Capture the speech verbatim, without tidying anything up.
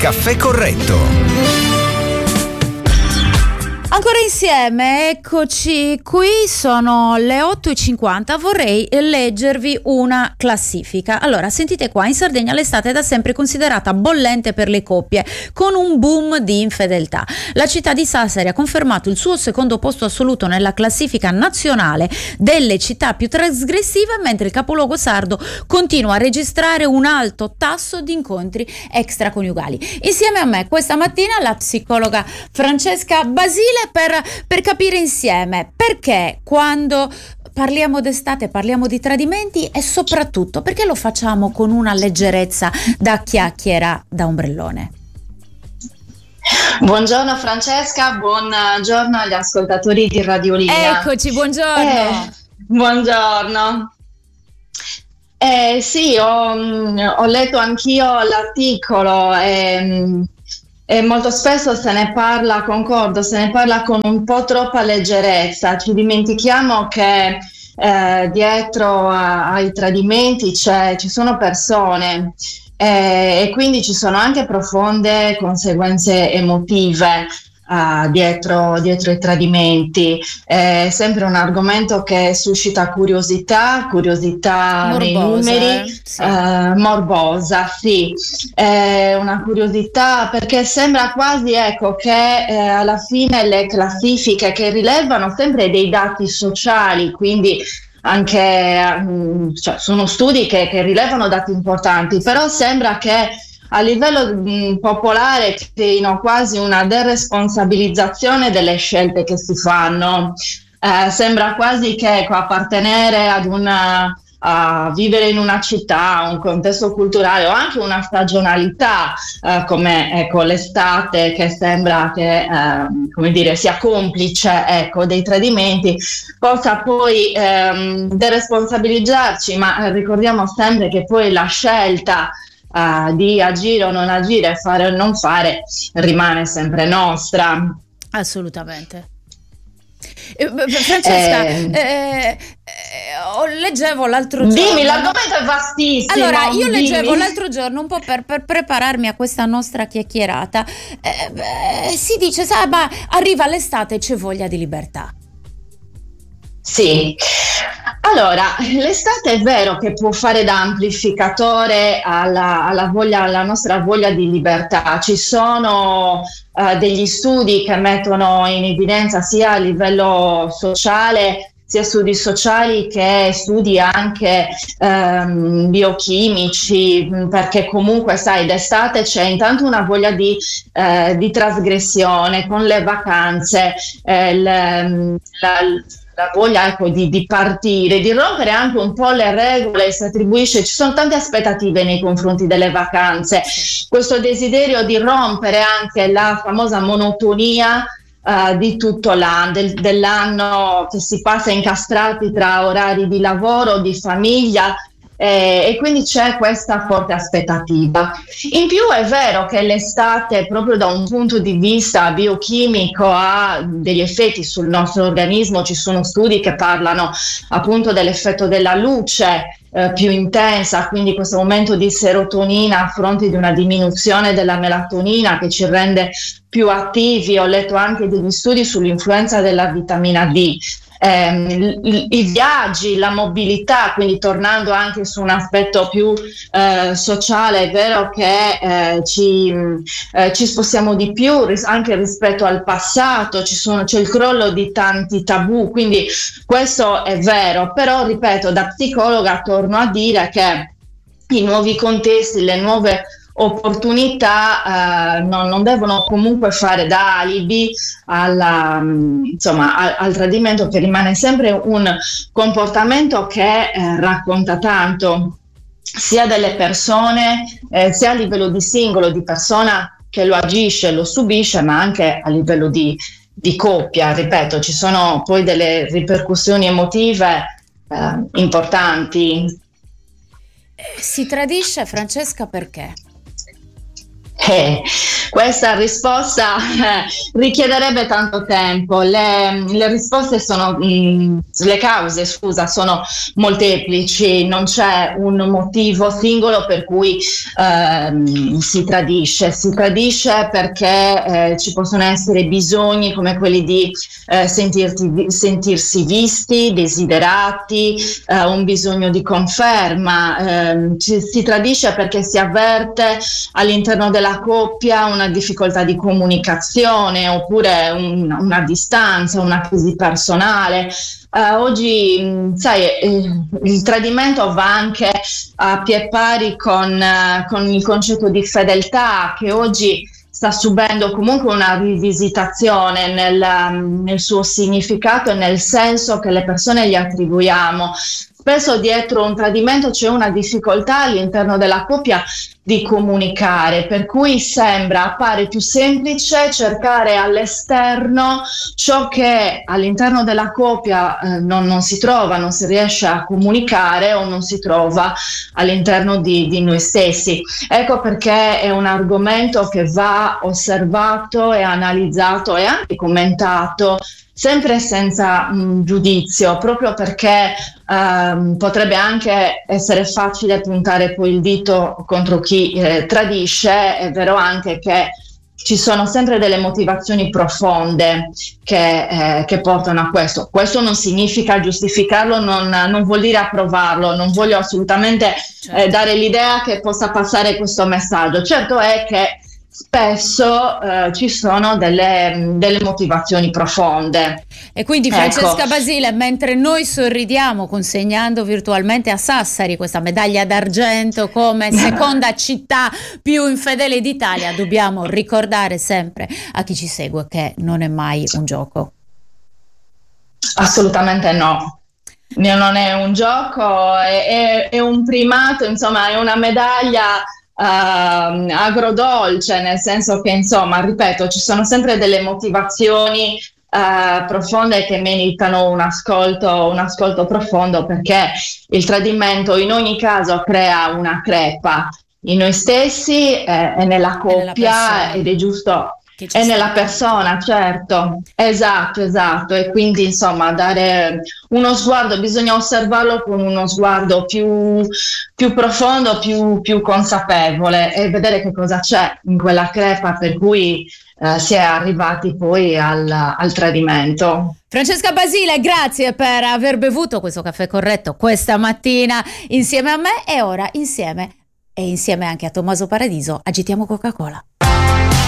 Caffè Corretto. Ancora insieme, eccoci qui, sono le otto e cinquanta, vorrei leggervi una classifica. Allora, sentite qua, in Sardegna l'estate è da sempre considerata bollente per le coppie, con un boom di infedeltà. La città di Sassari ha confermato il suo secondo posto assoluto nella classifica nazionale delle città più trasgressive, mentre il capoluogo sardo continua a registrare un alto tasso di incontri extraconiugali. Insieme a me questa mattina la psicologa Francesca Basile per, per capire insieme perché quando parliamo d'estate parliamo di tradimenti e soprattutto perché lo facciamo con una leggerezza da chiacchiera da ombrellone. Buongiorno Francesca, buongiorno agli ascoltatori di Radiolinea. Eccoci, buongiorno. Eh, buongiorno. Eh, sì, ho, ho letto anch'io l'articolo e, e molto spesso se ne parla, concordo, se ne parla con un po' troppa leggerezza. Ci dimentichiamo che eh, dietro a, ai tradimenti c'è, ci sono persone eh, e quindi ci sono anche profonde conseguenze emotive Uh, dietro, dietro i tradimenti. È sempre un argomento che suscita curiosità, curiosità morbosa, nei numeri, eh? Sì. Uh, morbosa, sì, è una curiosità perché sembra quasi ecco che eh, alla fine le classifiche che rilevano sempre dei dati sociali, quindi anche um, cioè, sono studi che, che rilevano dati importanti, però sembra che a livello mh, popolare creino quasi una deresponsabilizzazione delle scelte che si fanno. Eh, sembra quasi che ecco, appartenere ad una, a vivere in una città, un contesto culturale o anche una stagionalità eh, come ecco, l'estate, che sembra che eh, come dire, sia complice ecco, dei tradimenti, possa poi ehm, deresponsabilizzarci, ma ricordiamo sempre che poi la scelta Uh, di agire o non agire, fare o non fare, rimane sempre nostra. Assolutamente. Eh, Francesca, eh, eh, eh, leggevo l'altro giorno. Dimmi, l'argomento è vastissimo. Allora, io dimmi. leggevo l'altro giorno un po' per, per prepararmi a questa nostra chiacchierata. Eh, eh, si dice, sai, ma arriva l'estate e c'è voglia di libertà. Sì, allora l'estate è vero che può fare da amplificatore alla, alla, voglia, alla nostra voglia di libertà. Ci sono uh, degli studi che mettono in evidenza sia a livello sociale, sia studi sociali che studi anche ehm, biochimici, perché comunque sai d'estate c'è intanto una voglia di, eh, di trasgressione con le vacanze, eh, le, la, la voglia ecco, di, di partire, di rompere anche un po' le regole, si attribuisce, ci sono tante aspettative nei confronti delle vacanze, questo desiderio di rompere anche la famosa monotonia uh, di tutto l'anno, del, dell'anno che si passa incastrati tra orari di lavoro, di famiglia, Eh, e quindi c'è questa forte aspettativa. In più è vero che l'estate proprio da un punto di vista biochimico ha degli effetti sul nostro organismo, ci sono studi che parlano appunto dell'effetto della luce eh, più intensa, quindi questo aumento di serotonina a fronte di una diminuzione della melatonina che ci rende più attivi. Ho letto anche degli studi sull'influenza della vitamina D. Eh, i, i viaggi, la mobilità, quindi tornando anche su un aspetto più eh, sociale, è vero che eh, ci, eh, ci spostiamo di più ris- anche rispetto al passato, ci sono, c'è il crollo di tanti tabù, quindi questo è vero, però ripeto, da psicologa torno a dire che i nuovi contesti, le nuove opportunità eh, non, non devono comunque fare da alibi alla, insomma, al, al tradimento, che rimane sempre un comportamento che eh, racconta tanto sia delle persone, eh, sia a livello di singolo, di persona che lo agisce, lo subisce, ma anche a livello di, di coppia. Ripeto, ci sono poi delle ripercussioni emotive eh, importanti. Si tradisce, Francesca, perché? Eh, Questa risposta eh, richiederebbe tanto tempo. Le, le risposte sono, mh, le cause, scusa, sono molteplici, non c'è un motivo singolo per cui ehm, si tradisce. Si tradisce perché eh, ci possono essere bisogni come quelli di eh, sentirti, sentirsi visti, desiderati, eh, un bisogno di conferma. Eh, ci, si tradisce perché si avverte all'interno della coppia una difficoltà di comunicazione oppure un, una distanza, una crisi personale. Uh, oggi, mh, sai, eh, il tradimento va anche a pie pari con, uh, con il concetto di fedeltà, che oggi sta subendo comunque una rivisitazione nel, um, nel suo significato e nel senso che le persone gli attribuiamo. Spesso dietro un tradimento c'è una difficoltà all'interno della coppia di comunicare, per cui sembra, appare più semplice cercare all'esterno ciò che all'interno della coppia eh, non, non si trova, non si riesce a comunicare o non si trova all'interno di, di noi stessi. Ecco perché è un argomento che va osservato e analizzato e anche commentato, sempre senza mh, giudizio, proprio perché ehm, potrebbe anche essere facile puntare poi il dito contro chi eh, tradisce. È vero anche che ci sono sempre delle motivazioni profonde che, eh, che portano a questo. Questo non significa giustificarlo, non, non vuol dire approvarlo, non voglio assolutamente certo. eh, dare l'idea che possa passare questo messaggio. Certo è che spesso eh, ci sono delle, delle motivazioni profonde. E quindi Francesca ecco. Basile, mentre noi sorridiamo consegnando virtualmente a Sassari questa medaglia d'argento come seconda città più infedele d'Italia, dobbiamo ricordare sempre a chi ci segue che non è mai un gioco. Assolutamente no. Non è un gioco, è, è, è un primato, insomma, è una medaglia Uh, agrodolce, nel senso che, insomma, ripeto, ci sono sempre delle motivazioni uh, profonde che meritano un ascolto, un ascolto profondo, perché il tradimento in ogni caso crea una crepa in noi stessi eh, e nella coppia, ed è giusto. È nella persona, certo, esatto, esatto, e quindi insomma dare uno sguardo, bisogna osservarlo con uno sguardo più, più profondo, più, più consapevole, e vedere che cosa c'è in quella crepa per cui eh, si è arrivati poi al, al tradimento. Francesca Basile, grazie per aver bevuto questo caffè corretto questa mattina insieme a me, e ora insieme e insieme anche a Tommaso Paradiso agitiamo Coca-Cola.